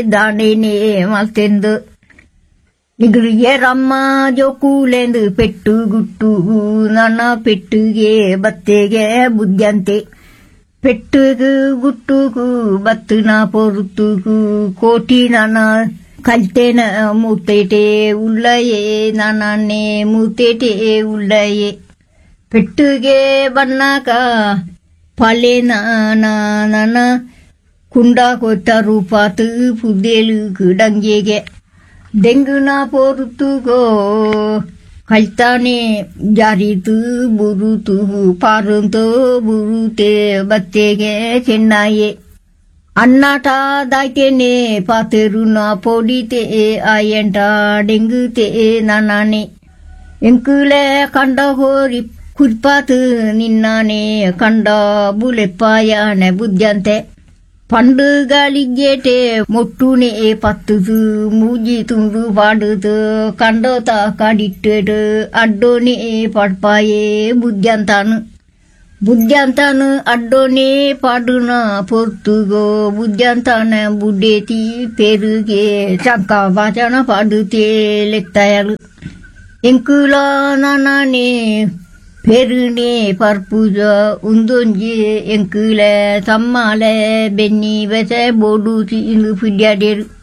ದಾಣೇನೆ ಮಲ್ತೆಂದು ನಿಗ್ರಿಗೆ ರಮ್ಮ ಜೋಕೂಲೆಂದು ಪೆಟ್ಟು ಗುಟ್ಟುಗು ನನ್ನ ಪೆಟ್ಟುಗೆ ಬತ್ತೆಗೆ ಬುದ್ಧಂತೆ ಪೆಟ್ಟುಗು ಗುಟ್ಟುಗು ಬತ್ತುನ ಪೊರುತ್ತುಗು ಕೋಟಿ ನನ್ನ ಕಲ್ತೆನ ಮೂತೇಟೆ ಉಳ್ಳಯೇ ನಾನೇ ಮೂತೇಟೆ ಉಳ್ಳಯೇ ಪೆಟ್ಟುಗೆ ಬಣ್ಣಕ ಪಾಲೆ ನನ್ನ ಕುಂಡ ಕೊಟ್ಟ ರೂಪಾತು ಪುದ್ದೇಲು ಡಂಗೆಗೆ ದೆಂಗುನ ಪೋರುತ್ತುಗೋ ಕಲ್ತಾನೆ ಜಾರಿತು ಬುರುತು ಪಾರುಂತೋ ಬುರುತೆ ಬತ್ತೆಗೆ ಚೆನ್ನಯೇ ಅನ್ನಾಟ ದಾಯ್ತೇನೆ ಪಾತೆರುನ ಪೋಡಿತೆ ಆಯಂಟ ಡೆಂಗುತೆ ನಾನೇ ಎಂಕುಲೆ ಕಂಡ ಹೋರಿ ಕುರ್ಪಾತು ನಿನ್ನಾನೆ ಕಂಡ ಬುಲೆಪ್ಪಾಯನೆ ಬುದ್ಧಂತೆ ಪಂಡುಗಳಿಗೇಟೆ ಮೊಟ್ಟುನೆ ಪತ್ತುದು ಮೂಜಿ ತುಂಡು ಪಾಡುದು ಕಂಡೋತ ಕಾಡಿಟ್ಟೆಡು ಅಡ್ಡೋನೆ ಪಡ್ಪಾಯೇ ಬುದ್ಧಂತಾನು ಅಡ್ಡೋನೆ ಪಾಡುನ ಪೊರ್ತುಗೋ ಬುದ್ಧಂತಾನ ಬುಡ್ಡೇತಿ ಪೆರುಗೆ ಚಂಕ ಬಾಚನ ಪಾಡುತ್ತೆ ಲೆಕ್ತಾಯಲು ಎಂಕುಲ ನಾನೇ ಪೆರುನೆ ಪರ್ಪುಜ ಉಂದೊಂಜಿ ಎಂಕುಲೆ ತಮ್ಮಲೆ ಬೆನ್ನಿ ಬೆಸೆ ಬೋಡು ಇಂದು ಪಿಡ್ಯಾಡೇರು